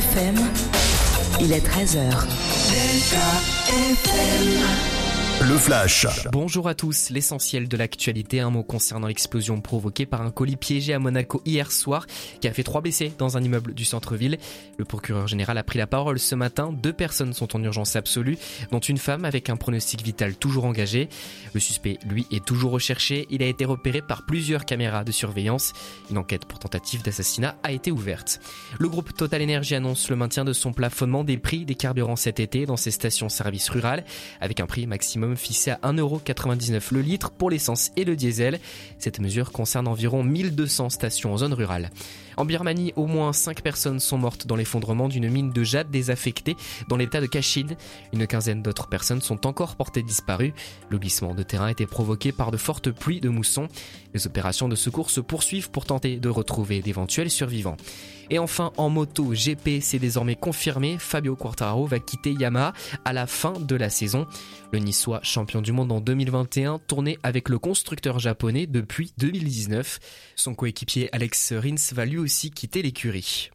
FM, il est 13h. Le Flash. Bonjour à tous, l'essentiel de l'actualité, un mot concernant l'explosion provoquée par un colis piégé à Monaco hier soir qui a fait 3 blessés dans un immeuble du centre-ville. Le procureur général a pris la parole ce matin, 2 personnes sont en urgence absolue, dont une femme avec un pronostic vital toujours engagé. Le suspect, lui, est toujours recherché, il a été repéré par plusieurs caméras de surveillance. Une enquête pour tentative d'assassinat a été ouverte. Le groupe Total Energy annonce le maintien de son plafonnement des prix des carburants cet été dans ses stations-service rurales, avec un prix maximum fixé à 1,99€ le litre pour l'essence et le diesel. Cette mesure concerne environ 1200 stations en zone rurale. En Birmanie, au moins 5 personnes sont mortes dans l'effondrement d'une mine de jade désaffectée dans l'état de Kachin. Une quinzaine d'autres personnes sont encore portées disparues. Le glissement de terrain a été provoqué par de fortes pluies de mousson. Les opérations de secours se poursuivent pour tenter de retrouver d'éventuels survivants. Et enfin, en moto GP, c'est désormais confirmé, Fabio Quartararo va quitter Yamaha à la fin de la saison. Le Niçois, champion du monde en 2021, tournait avec le constructeur japonais depuis 2019. Son coéquipier Alex Rins va lui aussi quitter l'écurie.